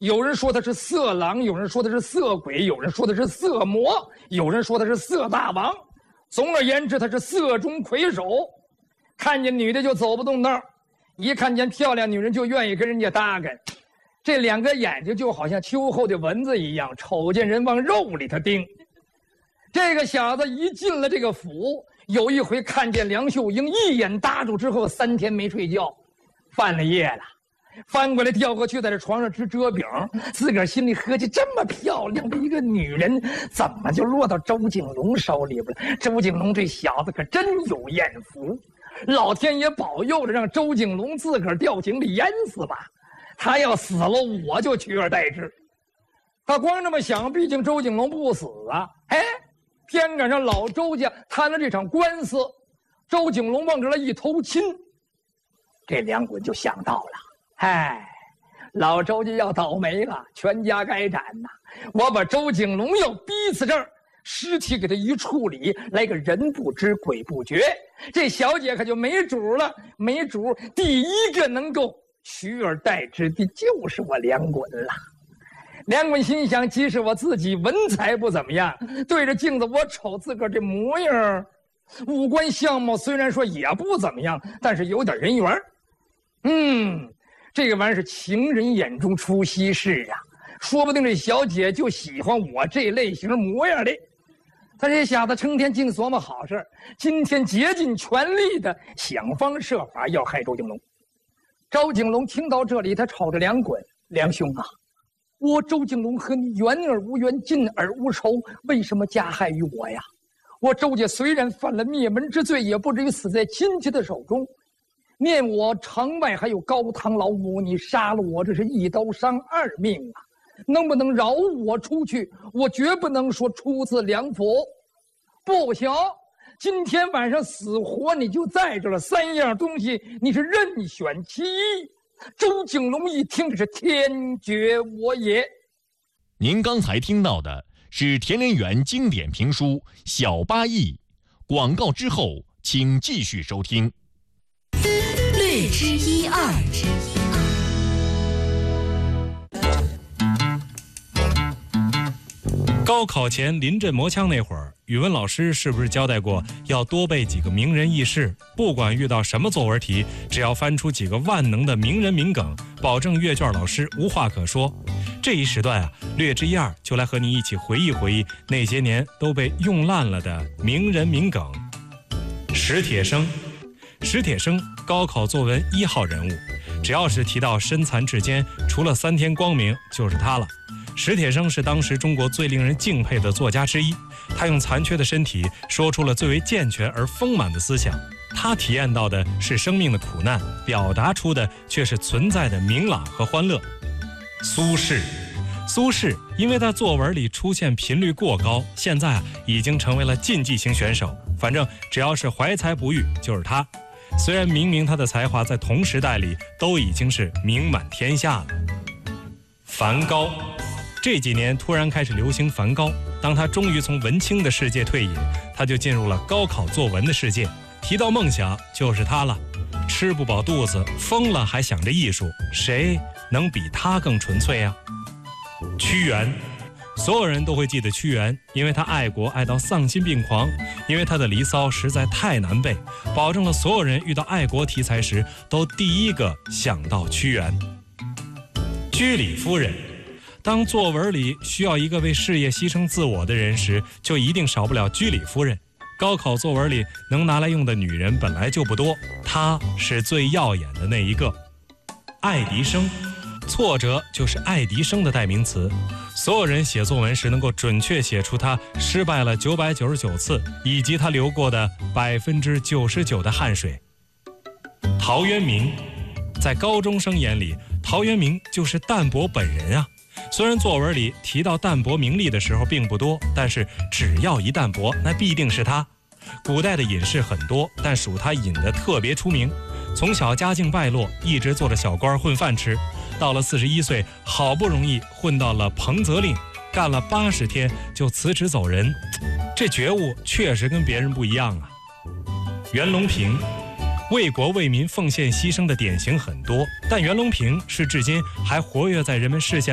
有人说他是色狼，有人说他是色鬼，有人说他是色魔，有人说他是色大王。总而言之，他是色中魁首。看见女的就走不动道，一看见漂亮女人就愿意跟人家搭讪。这两个眼睛就好像秋后的蚊子一样，瞅见人往肉里头叮。这个小子一进了这个府，有一回看见梁秀英，一眼搭住之后，3天没睡觉，犯了夜了。翻过来调过去，在这床上吃遮饼，自个儿心里合计：这么漂亮的一个女人，怎么就落到周景龙手里边了？周景龙这小子可真有眼福，老天爷保佑着，让周景龙自个儿掉井里淹死吧。他要死了，我就取而代之。他光这么想，毕竟周景龙不死啊。哎，偏赶上老周家摊了这场官司，周景龙往这来一偷亲，这梁滚就想到了。哎，老周家要倒霉了，全家该斩呐！我把周景龙要逼死这儿，尸体给他一处理，来个人不知鬼不觉，这小姐可就没主了。没主，第一个能够取而代之的就是我梁滚了。梁滚心想，即使我自己文采不怎么样，对着镜子我瞅自个儿这模样，五官相貌虽然说也不怎么样，但是有点人缘。这个玩意儿是情人眼中出西施啊，说不定这小姐就喜欢我这类型模样的。他这小子成天净琢磨好事，今天竭尽全力的想方设法要害周景龙。周景龙听到这里，他瞅着梁滚：梁兄啊，我周景龙和你远而无冤，近而无仇，为什么加害于我呀？我周家虽然犯了灭门之罪，也不至于死在亲戚的手中。念我城外还有高堂老母，你杀了我，这是一刀伤二命啊！能不能饶我出去？我绝不能说出自梁府。不行，今天晚上死活你就在这了，3样东西你是任选其一。周景龙一听，这是天绝我也。 您刚才听到的是田连元经典评书《小八义》，广告之后请继续收听。 略知一二。 高考前临阵磨枪那会儿，语文老师是不是交代过要多背几个名人轶事？不管遇到什么作文题，只要翻出几个万能的名人名梗，保证阅卷老师无话可说。这一时段啊，略知一二就来和你一起回忆回忆那些年都被用烂了的名人名梗。史铁生，史铁生高考作文1号人物，只要是提到身残志坚，除了3天光明就是他了。史铁生是当时中国最令人敬佩的作家之一，他用残缺的身体说出了最为健全而丰满的思想。他体验到的是生命的苦难，表达出的却是存在的明朗和欢乐。苏轼，苏轼因为他作文里出现频率过高，现在已经成为了竞技型选手，反正只要是怀才不遇就是他。虽然明明他的才华在同时代里都已经是名满天下了。梵高，这几年突然开始流行梵高，当他终于从文青的世界退隐，他就进入了高考作文的世界。提到梦想就是他了，吃不饱肚子，疯了还想着艺术，谁能比他更纯粹啊？屈原，所有人都会记得屈原，因为他爱国爱到丧心病狂，因为他的《离骚》实在太难背，保证了所有人遇到爱国题材时都第一个想到屈原。居里夫人，当作文里需要一个为事业牺牲自我的人时，就一定少不了居里夫人。高考作文里能拿来用的女人本来就不多，她是最耀眼的那一个。爱迪生，挫折就是爱迪生的代名词，所有人写作文时能够准确写出他失败了999次，以及他流过的99%的汗水。陶渊明，在高中生眼里，陶渊明就是淡泊本人啊。虽然作文里提到淡泊名利的时候并不多，但是只要一淡泊，那必定是他。古代的隐士很多，但属他隐得特别出名。从小家境败落，一直做着小官混饭吃，到了41岁，好不容易混到了彭泽令，干了80天就辞职走人。这觉悟确实跟别人不一样啊。袁隆平，为国为民奉献牺牲的典型很多，但袁隆平是至今还活跃在人们视线